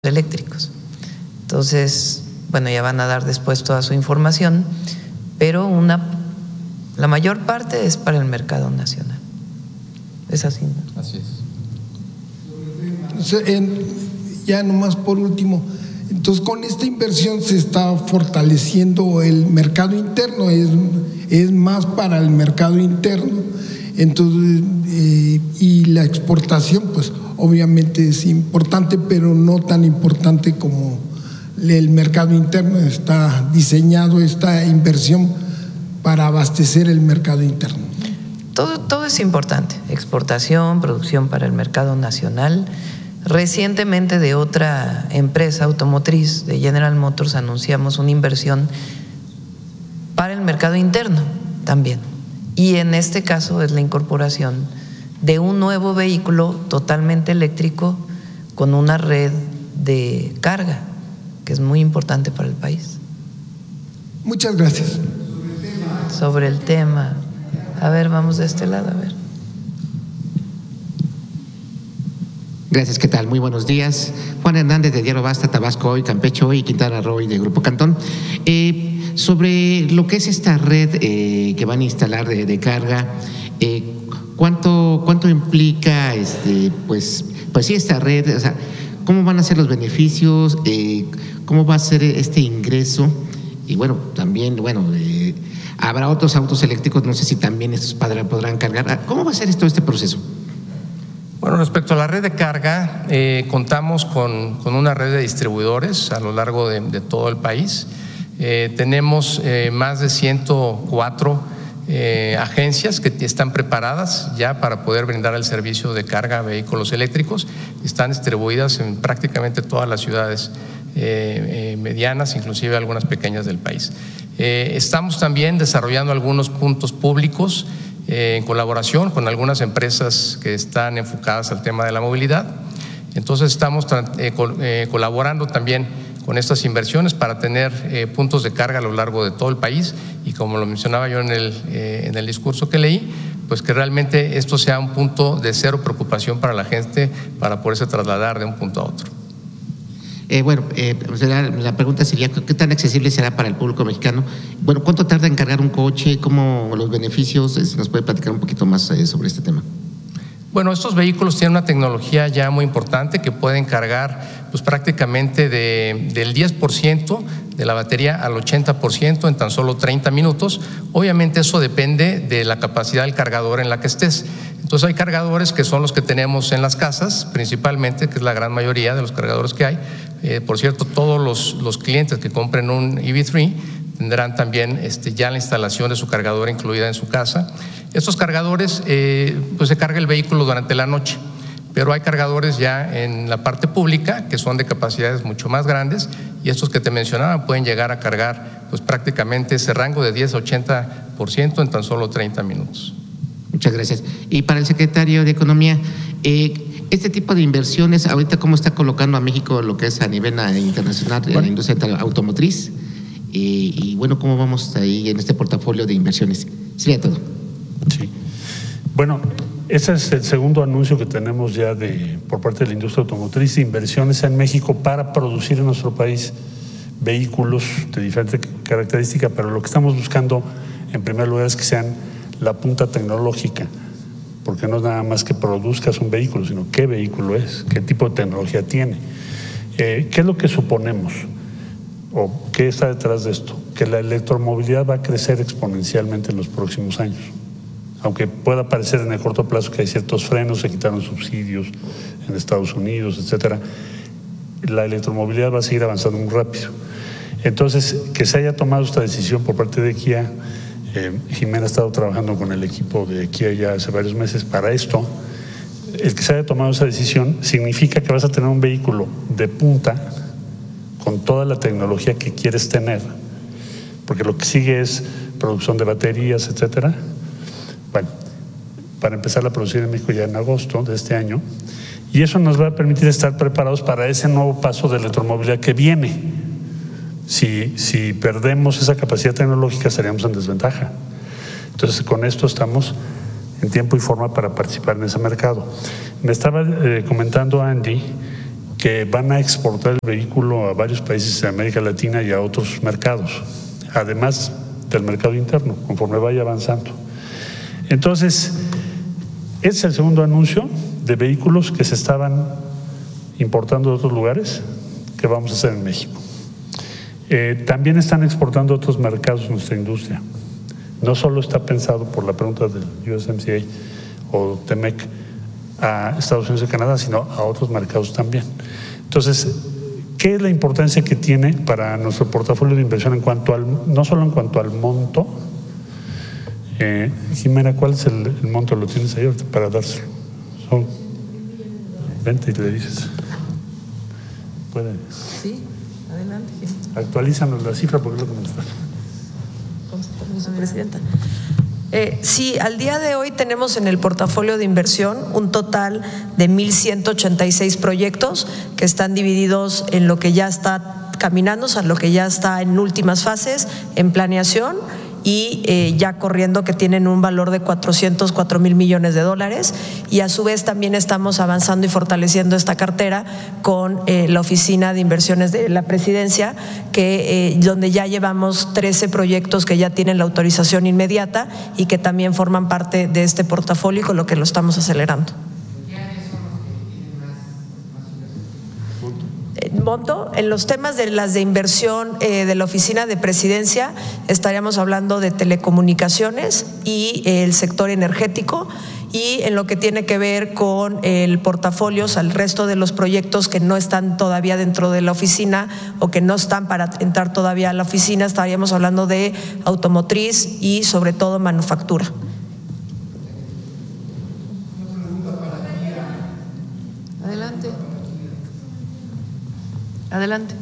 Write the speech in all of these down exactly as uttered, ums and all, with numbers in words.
eléctricos. Entonces, bueno, ya van a dar después toda su información, pero una, la mayor parte es para el mercado nacional. Es así, ¿no? Así es. Ya nomás por último, entonces con esta inversión se está fortaleciendo el mercado interno, es, es más para el mercado interno, entonces eh, y la exportación pues obviamente es importante, pero no tan importante como el mercado interno. Está diseñado esta inversión para abastecer el mercado interno. Todo, todo es importante, exportación, producción para el mercado nacional. Recientemente de otra empresa automotriz, de General Motors, anunciamos una inversión para el mercado interno también. Y en este caso es la incorporación de un nuevo vehículo totalmente eléctrico con una red de carga, que es muy importante para el país. Muchas gracias. Sobre el tema. A ver, vamos de este lado, a ver. Gracias, ¿qué tal? Muy buenos días. Juan Hernández de Diario Basta, Tabasco Hoy, Campeche Hoy y Quintana Roo de Grupo Cantón. Eh, sobre lo que es esta red eh, que van a instalar de, de carga, eh, ¿cuánto, cuánto implica, este, pues, pues sí, esta red? O sea, ¿cómo van a ser los beneficios? Eh, ¿Cómo va a ser este ingreso? Y bueno, también, bueno, eh, habrá otros autos eléctricos, no sé si también estos podrán, podrán cargar. ¿Cómo va a ser todo este proceso? Bueno, respecto a la red de carga, eh, contamos con, con una red de distribuidores a lo largo de, de todo el país. Eh, tenemos eh, más de ciento cuatro eh, agencias que están preparadas ya para poder brindar el servicio de carga a vehículos eléctricos. Están distribuidas en prácticamente todas las ciudades eh, eh, medianas, inclusive algunas pequeñas del país. Eh, estamos también desarrollando algunos puntos públicos Eh, en colaboración con algunas empresas que están enfocadas al tema de la movilidad. Entonces estamos eh, col eh, colaborando también con estas inversiones para tener eh, puntos de carga a lo largo de todo el país y, como lo mencionaba yo en el, eh, en el discurso que leí, pues que realmente esto sea un punto de cero preocupación para la gente para poderse trasladar de un punto a otro. Eh, bueno, eh, la pregunta sería, ¿qué tan accesible será para el público mexicano? Bueno, ¿cuánto tarda en cargar un coche? ¿Cómo los beneficios? ¿Nos puede platicar un poquito más eh, sobre este tema? Bueno, estos vehículos tienen una tecnología ya muy importante que pueden cargar pues prácticamente de, del diez por ciento de la batería al ochenta por ciento en tan solo treinta minutos. Obviamente eso depende de la capacidad del cargador en la que estés. Entonces hay cargadores que son los que tenemos en las casas principalmente, que es la gran mayoría de los cargadores que hay. Eh, por cierto, todos los, los clientes que compren un E V tres tendrán también este, ya la instalación de su cargador incluida en su casa. Estos cargadores, eh, pues se carga el vehículo durante la noche, pero hay cargadores ya en la parte pública que son de capacidades mucho más grandes y estos que te mencionaba pueden llegar a cargar pues prácticamente ese rango de diez a ochenta por ciento en tan solo treinta minutos. Muchas gracias. Y para el secretario de Economía, eh, este tipo de inversiones, ahorita cómo está colocando a México lo que es a nivel internacional de bueno. la industria automotriz, eh, y bueno, cómo vamos ahí en este portafolio de inversiones. Sería todo. Sí. Bueno, ese es el segundo anuncio que tenemos ya de por parte de la industria automotriz, de inversiones en México para producir en nuestro país vehículos de diferente característica, pero lo que estamos buscando en primer lugar es que sean la punta tecnológica, porque no es nada más que produzcas un vehículo, sino qué vehículo es, qué tipo de tecnología tiene. Eh, ¿Qué es lo que suponemos? ¿O qué está detrás de esto? Que la electromovilidad va a crecer exponencialmente en los próximos años. Aunque pueda parecer en el corto plazo que hay ciertos frenos, se quitaron subsidios en Estados Unidos, etcétera, la electromovilidad va a seguir avanzando muy rápido. Entonces, que se haya tomado esta decisión por parte de Kia, Eh, Jimena ha estado trabajando con el equipo de Kia ya hace varios meses para esto. El que se haya tomado esa decisión significa que vas a tener un vehículo de punta con toda la tecnología que quieres tener, porque lo que sigue es producción de baterías, etcétera. Bueno, para empezar a producir en México ya en agosto de este año, y eso nos va a permitir estar preparados para ese nuevo paso de electromovilidad que viene. Si, si perdemos esa capacidad tecnológica estaríamos en desventaja. Entonces con esto estamos en tiempo y forma para participar en ese mercado. Me estaba eh, comentando Andy que van a exportar el vehículo a varios países de América Latina y a otros mercados, además del mercado interno, conforme vaya avanzando. Entonces, este es el segundo anuncio de vehículos que se estaban importando de otros lugares que vamos a hacer en México. Eh, también están exportando a otros mercados nuestra industria. No solo está pensado por la pregunta del U S M C A o TEMEC a Estados Unidos y Canadá, sino a otros mercados también. Entonces, ¿qué es la importancia que tiene para nuestro portafolio de inversión en cuanto al, no solo en cuanto al monto? Eh, Jimena, ¿cuál es el, el monto? ¿Lo tienes ahí para dárselo? Son veinte y le dices. ¿Puede? Sí, adelante. Actualízanos la cifra porque es lo que me está. Permiso, presidenta. Eh, sí, al día de hoy tenemos en el portafolio de inversión un total de mil ciento ochenta y seis proyectos que están divididos en lo que ya está caminando, o sea, lo que ya está en últimas fases, en planeación y eh, ya corriendo, que tienen un valor de cuatrocientos cuatro mil millones de dólares, y a su vez también estamos avanzando y fortaleciendo esta cartera con eh, la Oficina de Inversiones de la Presidencia, que eh, donde ya llevamos trece proyectos que ya tienen la autorización inmediata y que también forman parte de este portafolio, con lo que lo estamos acelerando. Monto, en los temas de las de inversión eh, de la Oficina de Presidencia estaríamos hablando de telecomunicaciones y eh, el sector energético, y en lo que tiene que ver con el portafolio, o sea, el resto de los proyectos que no están todavía dentro de la oficina o que no están para entrar todavía a la oficina, estaríamos hablando de automotriz y sobre todo manufactura. Adelante. Adelante.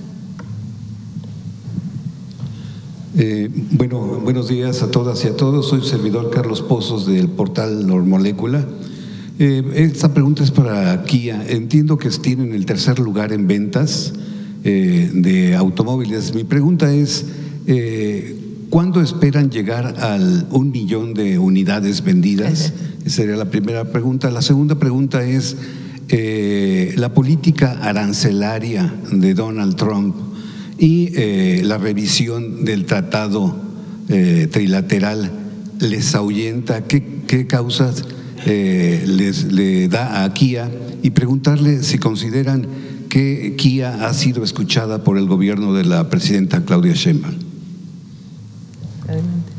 Eh, bueno, buenos días a todas y a todos. Soy servidor Carlos Pozos del portal Normolécula. Eh, esta pregunta es para Kia. Entiendo que tienen el tercer lugar en ventas eh, de automóviles. Mi pregunta es, eh, ¿cuándo esperan llegar al un millón de unidades vendidas? Esa sería la primera pregunta. La segunda pregunta es, Eh, la política arancelaria de Donald Trump y eh, la revisión del tratado eh, trilateral les ahuyenta. ¿Qué, qué causas eh, les le da a Kia? Y preguntarle si consideran que Kia ha sido escuchada por el gobierno de la presidenta Claudia Sheinbaum. Adelante.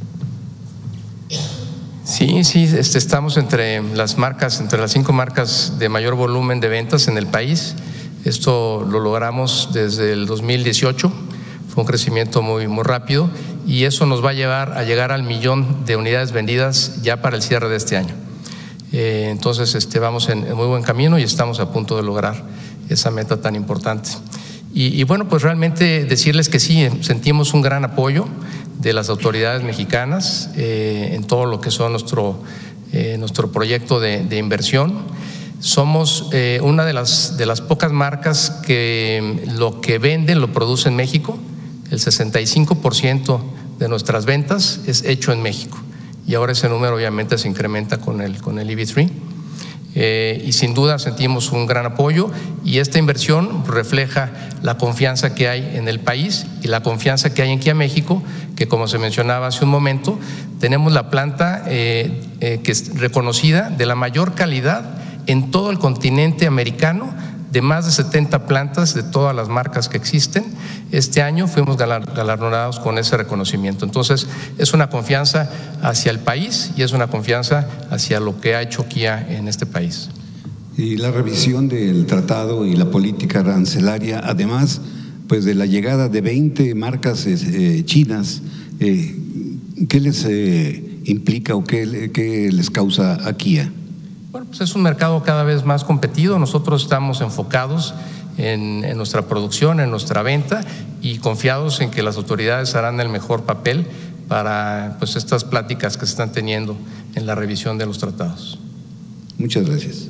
Sí, sí, este, estamos entre las marcas, entre las cinco marcas de mayor volumen de ventas en el país. Esto lo logramos desde el dos mil dieciocho, fue un crecimiento muy, muy rápido, y eso nos va a llevar a llegar al millón de unidades vendidas ya para el cierre de este año. Eh, entonces, este, vamos en, en muy buen camino y estamos a punto de lograr esa meta tan importante. Y, y bueno, pues realmente decirles que sí, sentimos un gran apoyo de las autoridades mexicanas eh, en todo lo que son nuestro, eh, nuestro proyecto de, de inversión. Somos eh, una de las, de las pocas marcas que lo que venden lo produce en México. El sesenta y cinco por ciento de nuestras ventas es hecho en México, y ahora ese número obviamente se incrementa con el, con el E V tres. Eh, y sin duda sentimos un gran apoyo, y esta inversión refleja la confianza que hay en el país y la confianza que hay en Kia México, que como se mencionaba hace un momento, tenemos la planta eh, eh, que es reconocida de la mayor calidad en todo el continente americano, de más de setenta plantas de todas las marcas que existen. Este año fuimos galardonados con ese reconocimiento. Entonces, es una confianza hacia el país y es una confianza hacia lo que ha hecho Kia en este país. Y la revisión del tratado y la política arancelaria, además pues de la llegada de veinte marcas eh, chinas, eh, ¿qué les eh, implica o qué, qué les causa a Kia? Bueno, pues es un mercado cada vez más competido. Nosotros estamos enfocados en, en nuestra producción, en nuestra venta, y confiados en que las autoridades harán el mejor papel para pues estas pláticas que se están teniendo en la revisión de los tratados. Muchas gracias.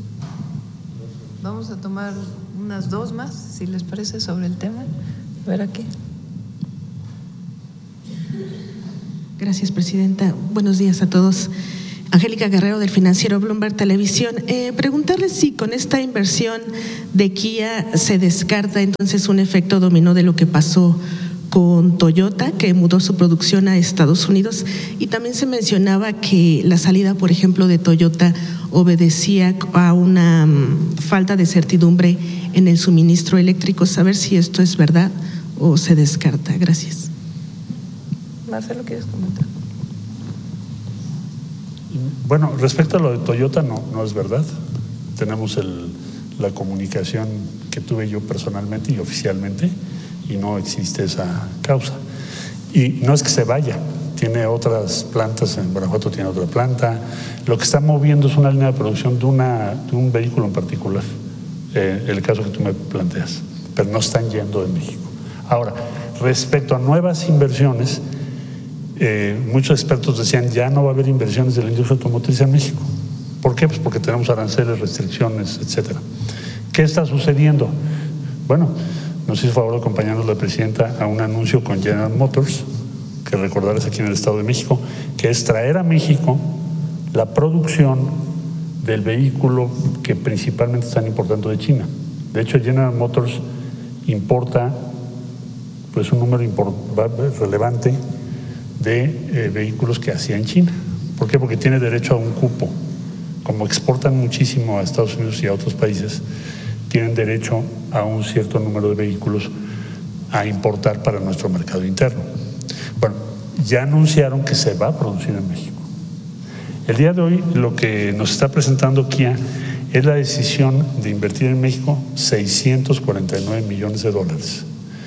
Vamos a tomar unas dos más, si les parece, sobre el tema. A ver aquí. Gracias, presidenta. Buenos días a todos. Angélica Guerrero del financiero Bloomberg Televisión. Eh, preguntarle si con esta inversión de Kia se descarta entonces un efecto dominó de lo que pasó con Toyota, que mudó su producción a Estados Unidos, y también se mencionaba que la salida, por ejemplo, de Toyota obedecía a una um, falta de certidumbre en el suministro eléctrico. Saber si esto es verdad o se descarta. Gracias. Marcelo, ¿quieres comentar? Bueno, respecto a lo de Toyota, no, no es verdad. Tenemos el, la comunicación que tuve yo personalmente y oficialmente, y no existe esa causa. Y no es que se vaya, tiene otras plantas, en Guanajuato tiene otra planta. Lo que está moviendo es una línea de producción de, una, de un vehículo en particular, eh, el caso que tú me planteas, pero no están yendo de México. Ahora, respecto a nuevas inversiones, eh, muchos expertos decían ya no va a haber inversiones de la industria automotriz en México. ¿Por qué? Pues porque tenemos aranceles, restricciones, etcétera. ¿Qué está sucediendo? Bueno, nos hizo favor de acompañarnos la presidenta a un anuncio con General Motors, que recordarles aquí en el Estado de México, que es traer a México la producción del vehículo que principalmente están importando de China. De hecho, General Motors importa pues un número relevante de eh, vehículos que hacía en China. ¿Por qué? Porque tiene derecho a un cupo. Como exportan muchísimo a Estados Unidos y a otros países, tienen derecho a un cierto número de vehículos a importar para nuestro mercado interno. Bueno, ya anunciaron que se va a producir en México. El día de hoy lo que nos está presentando Kia es la decisión de invertir en México seiscientos cuarenta y nueve millones de dólares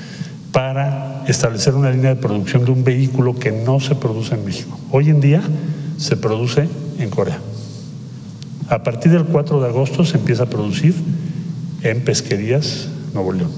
para establecer una línea de producción de un vehículo que no se produce en México. Hoy en día se produce en Corea. A partir del cuatro de agosto se empieza a producir en Pesquerías, Nuevo León.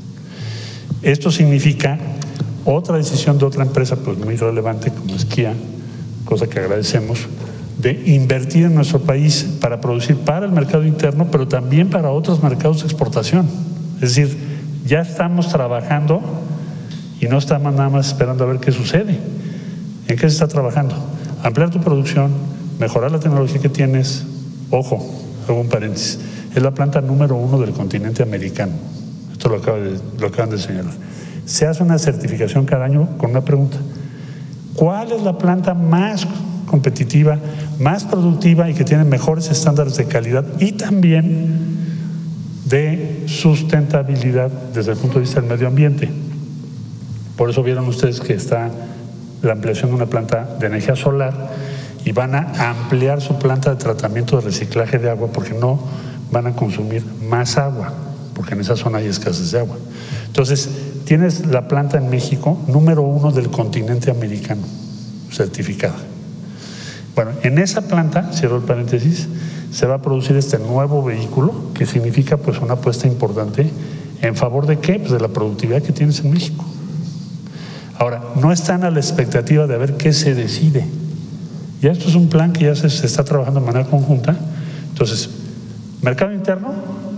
Esto significa otra decisión de otra empresa pues muy relevante como es Kia, cosa que agradecemos, de invertir en nuestro país para producir para el mercado interno, pero también para otros mercados de exportación. Es decir, ya estamos trabajando y no estamos nada más esperando a ver qué sucede. ¿En qué se está trabajando? Ampliar tu producción, mejorar la tecnología que tienes. Ojo, hago un paréntesis. Es la planta número uno del continente americano. Esto lo, acaba de, lo acaban de señalar. Se hace una certificación cada año con una pregunta. ¿Cuál es la planta más competitiva, más productiva y que tiene mejores estándares de calidad y también de sustentabilidad desde el punto de vista del medio ambiente? Por eso vieron ustedes que está la ampliación de una planta de energía solar y van a ampliar su planta de tratamiento de reciclaje de agua porque no van a consumir más agua, porque en esa zona hay escasez de agua. Entonces, tienes la planta en México número uno del continente americano, certificada. Bueno, en esa planta, cierro el paréntesis, se va a producir este nuevo vehículo que significa pues una apuesta importante en favor de qué, pues de la productividad que tienes en México. Ahora, no están a la expectativa de ver qué se decide. Ya esto es un plan que ya se, se está trabajando de manera conjunta. Entonces, mercado interno,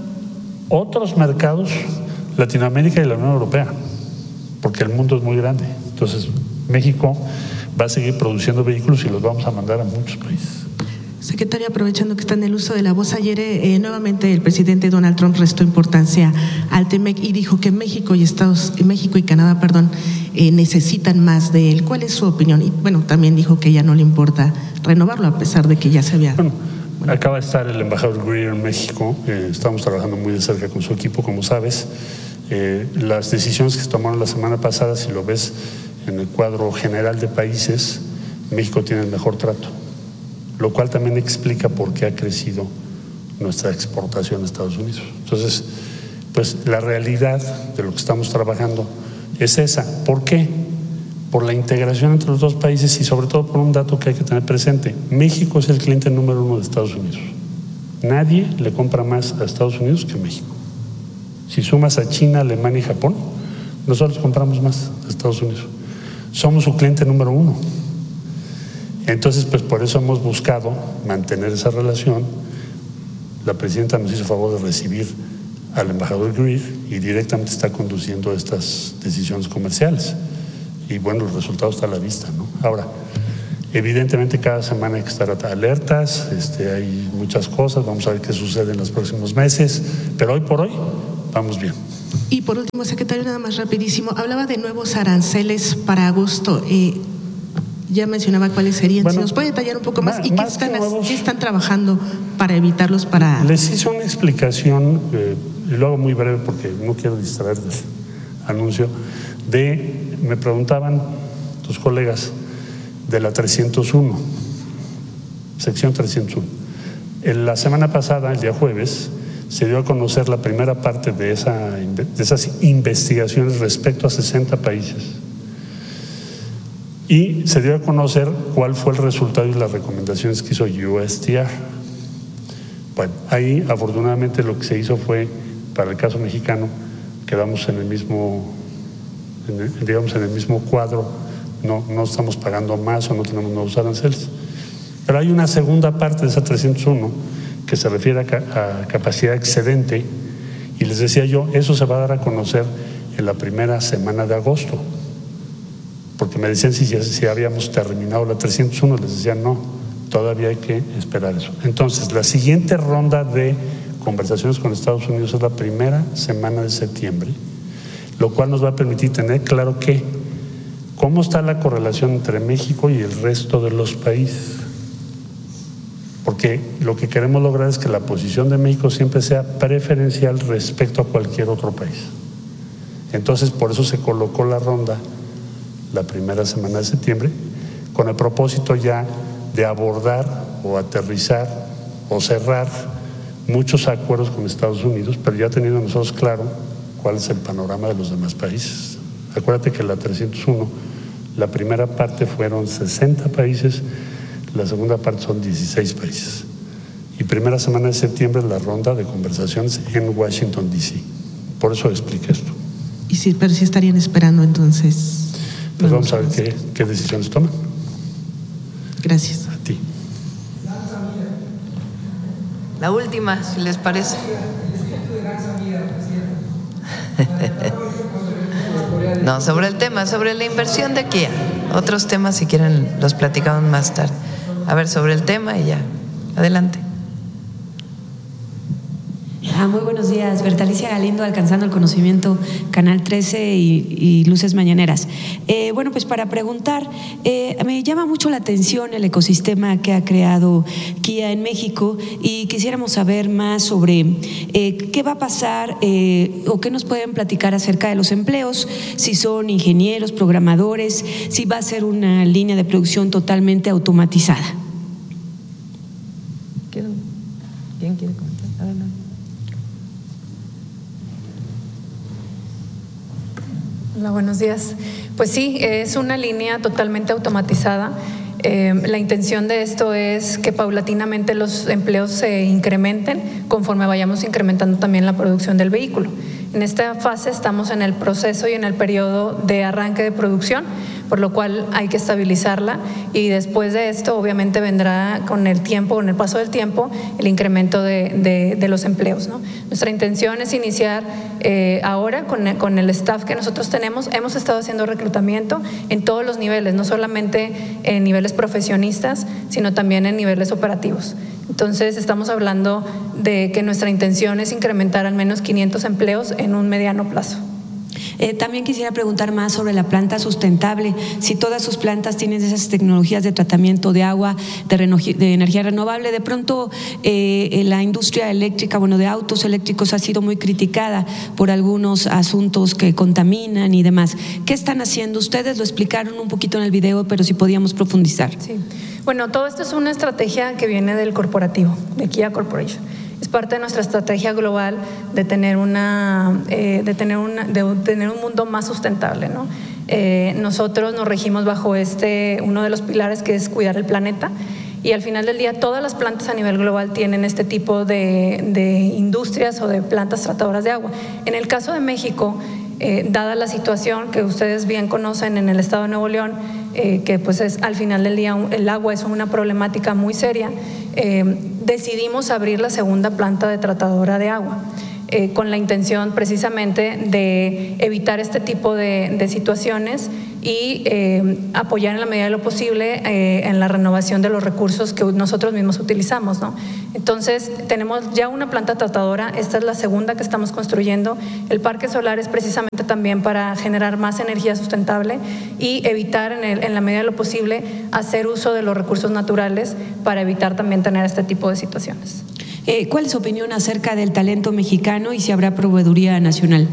otros mercados, Latinoamérica y la Unión Europea, porque el mundo es muy grande. Entonces, México va a seguir produciendo vehículos y los vamos a mandar a muchos países. Secretaria, aprovechando que está en el uso de la voz, ayer eh, nuevamente el presidente Donald Trump restó importancia al TEMEC y dijo que México y Estados, México y Canadá, perdón, eh, necesitan más de él. ¿Cuál es su opinión? Y bueno, también dijo que ya no le importa renovarlo a pesar de que ya se había. Bueno, bueno. Acaba de estar el embajador Greer en México. Eh, estamos trabajando muy de cerca con su equipo, como sabes. Eh, las decisiones que se tomaron la semana pasada, si lo ves en el cuadro general de países, México tiene el mejor trato, lo cual también explica por qué ha crecido nuestra exportación a Estados Unidos. Entonces, pues la realidad de lo que estamos trabajando es esa. ¿Por qué? Por la integración entre los dos países y sobre todo por un dato que hay que tener presente. México es el cliente número uno de Estados Unidos. Nadie le compra más a Estados Unidos que México. Si sumas a China, Alemania y Japón, nosotros compramos más a Estados Unidos. Somos su cliente número uno. Entonces, pues por eso hemos buscado mantener esa relación. La presidenta nos hizo favor de recibir al embajador Greer y directamente está conduciendo estas decisiones comerciales. Y bueno, los resultados están a la vista, ¿no? Ahora, Evidentemente cada semana hay que estar alertas, este, hay muchas cosas, vamos a ver qué sucede en los próximos meses, pero hoy por hoy vamos bien. Y por último, secretario, nada más rapidísimo, hablaba de nuevos aranceles para agosto. Eh, ya mencionaba cuáles serían. Bueno, si nos puede detallar un poco más, más y qué están, nuevos, qué están trabajando para evitarlos. Para les hice una explicación, eh, y lo hago muy breve porque no quiero distraer del anuncio, de, me preguntaban tus colegas de la trescientos uno, sección trescientos uno. En la semana pasada, el día jueves, se dio a conocer la primera parte de, esa, de esas investigaciones respecto a sesenta países. Y se dio a conocer cuál fue el resultado y las recomendaciones que hizo U S T R. Bueno, ahí afortunadamente lo que se hizo fue, para el caso mexicano, quedamos en el mismo, en el, digamos en el mismo cuadro, no, no estamos pagando más o no tenemos nuevos aranceles. Pero hay una segunda parte de esa trescientos uno que se refiere a, ca a capacidad excedente, y les decía yo, eso se va a dar a conocer en la primera semana de agosto, porque me decían si, si habíamos terminado la trescientos uno, les decía no, todavía hay que esperar eso. Entonces, la siguiente ronda de conversaciones con Estados Unidos es la primera semana de septiembre, lo cual nos va a permitir tener claro que cómo está la correlación entre México y el resto de los países. Porque lo que queremos lograr es que la posición de México siempre sea preferencial respecto a cualquier otro país. Entonces, por eso se colocó la ronda la primera semana de septiembre, con el propósito ya de abordar o aterrizar o cerrar muchos acuerdos con Estados Unidos, pero ya teniendo nosotros claro cuál es el panorama de los demás países. Acuérdate que la trescientos uno, la primera parte fueron sesenta países, la segunda parte son dieciséis países. Y primera semana de septiembre la ronda de conversaciones en Washington, D C Por eso expliqué esto. Y sí, pero sí estarían esperando entonces. Pues vamos a ver qué, qué decisiones toman. Gracias. A ti. La última, si les parece. No, sobre el tema, sobre la inversión de Kia. Otros temas, si quieren, los platicamos más tarde. A ver, sobre el tema y ya. Adelante. Ah, muy buenos días, Bertalicia Galindo, Alcanzando el Conocimiento, Canal trece y, y Luces Mañaneras. Eh, bueno, pues para preguntar, eh, me llama mucho la atención el ecosistema que ha creado Kia en México y quisiéramos saber más sobre eh, qué va a pasar eh, o qué nos pueden platicar acerca de los empleos, si son ingenieros, programadores, si va a ser una línea de producción totalmente automatizada. ¿Quién quiere comentar? Adelante. Hola, buenos días. Pues sí, es una línea totalmente automatizada. Eh, la intención de esto es que paulatinamente los empleos se incrementen conforme vayamos incrementando también la producción del vehículo. En esta fase estamos en el proceso y en el periodo de arranque de producción, por lo cual hay que estabilizarla y después de esto obviamente vendrá con el tiempo, con el paso del tiempo, el incremento de, de, de los empleos, ¿no? Nuestra intención es iniciar eh, ahora con el, con el staff que nosotros tenemos. Hemos estado haciendo reclutamiento en todos los niveles, no solamente en niveles profesionistas, sino también en niveles operativos. Entonces estamos hablando de que nuestra intención es incrementar al menos quinientos empleos en un mediano plazo. Eh, también quisiera preguntar más sobre la planta sustentable, si todas sus plantas tienen esas tecnologías de tratamiento de agua, de, de energía renovable. De pronto eh, la industria eléctrica, bueno, de autos eléctricos ha sido muy criticada por algunos asuntos que contaminan y demás. ¿Qué están haciendo ustedes? Lo explicaron un poquito en el video, pero si podíamos profundizar. Sí, bueno, todo esto es una estrategia que viene del corporativo, de Kia Corporation. Es parte de nuestra estrategia global de tener, una, eh, de tener, una, de tener un mundo más sustentable, ¿no? Eh, nosotros nos regimos bajo este, uno de los pilares que es cuidar el planeta, y al final del día todas las plantas a nivel global tienen este tipo de, de industrias o de plantas tratadoras de agua. En el caso de México, eh, dada la situación que ustedes bien conocen en el estado de Nuevo León, eh, que pues es al final del día el agua es una problemática muy seria, eh, decidimos abrir la segunda planta de tratadora de agua, eh, con la intención precisamente de evitar este tipo de, de situaciones y eh, apoyar en la medida de lo posible eh, en la renovación de los recursos que nosotros mismos utilizamos, ¿no? Entonces, tenemos ya una planta tratadora, esta es la segunda que estamos construyendo. El parque solar es precisamente también para generar más energía sustentable y evitar en, el, en la medida de lo posible hacer uso de los recursos naturales para evitar también tener este tipo de situaciones. Eh, ¿Cuál es su opinión acerca del talento mexicano y si habrá proveeduría nacional?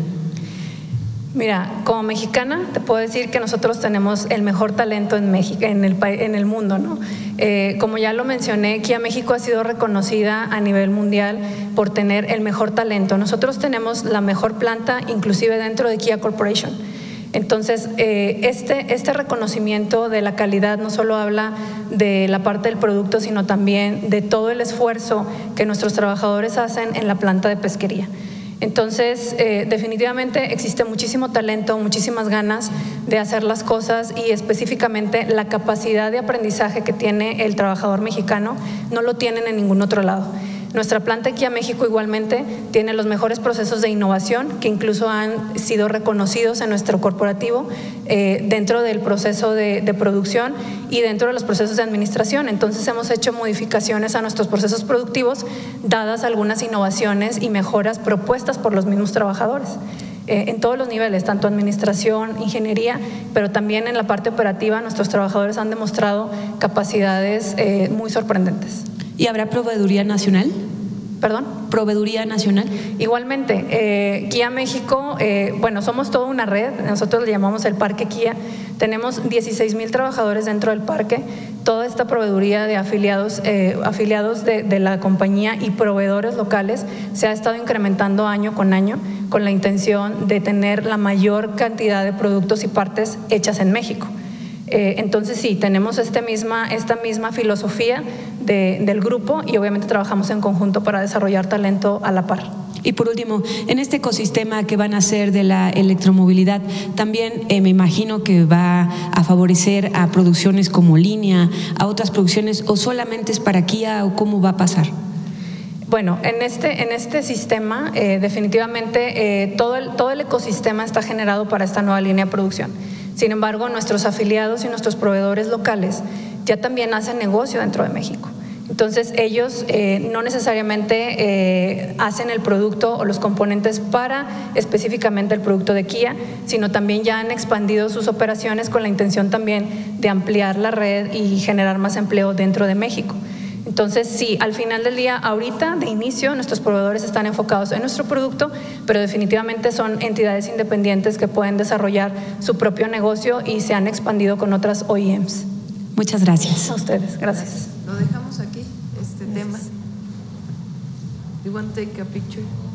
Mira, como mexicana te puedo decir que nosotros tenemos el mejor talento en México, en el, en el mundo, ¿no? Eh, como ya lo mencioné, Kia México ha sido reconocida a nivel mundial por tener el mejor talento. Nosotros tenemos la mejor planta, inclusive dentro de Kia Corporation. Entonces, eh, este, este reconocimiento de la calidad no solo habla de la parte del producto, sino también de todo el esfuerzo que nuestros trabajadores hacen en la planta de pesquería. Entonces, eh, definitivamente existe muchísimo talento, muchísimas ganas de hacer las cosas y específicamente la capacidad de aprendizaje que tiene el trabajador mexicano no lo tienen en ningún otro lado. Nuestra planta Kia México igualmente tiene los mejores procesos de innovación que incluso han sido reconocidos en nuestro corporativo eh, dentro del proceso de, de producción y dentro de los procesos de administración. Entonces hemos hecho modificaciones a nuestros procesos productivos dadas algunas innovaciones y mejoras propuestas por los mismos trabajadores. Eh, en todos los niveles, tanto administración, ingeniería, pero también en la parte operativa nuestros trabajadores han demostrado capacidades eh, muy sorprendentes. ¿Y habrá proveeduría nacional? ¿Perdón? ¿Proveeduría nacional? Igualmente, eh, Kia México, eh, bueno, somos toda una red, nosotros le llamamos el Parque Kia, tenemos dieciséis mil trabajadores dentro del parque, toda esta proveeduría de afiliados, eh, afiliados de, de la compañía y proveedores locales se ha estado incrementando año con año con la intención de tener la mayor cantidad de productos y partes hechas en México. Eh, entonces sí, tenemos este misma, esta misma filosofía de, del grupo y obviamente trabajamos en conjunto para desarrollar talento a la par. Y por último, en este ecosistema que van a hacer de la electromovilidad, también eh, me imagino que va a favorecer a producciones como Línea, a otras producciones, o solamente es para Kia, o cómo va a pasar. Bueno, en este, en este sistema eh, definitivamente eh, todo, el, todo el ecosistema está generado para esta nueva línea de producción. Sin embargo, nuestros afiliados y nuestros proveedores locales ya también hacen negocio dentro de México. Entonces, ellos eh, no necesariamente eh, hacen el producto o los componentes para específicamente el producto de Kia, sino también ya han expandido sus operaciones con la intención también de ampliar la red y generar más empleo dentro de México. Entonces, sí, al final del día, ahorita, de inicio, nuestros proveedores están enfocados en nuestro producto, pero definitivamente son entidades independientes que pueden desarrollar su propio negocio y se han expandido con otras O E Ms. Muchas gracias. A ustedes, gracias. Lo dejamos aquí, este tema. You want to take a picture?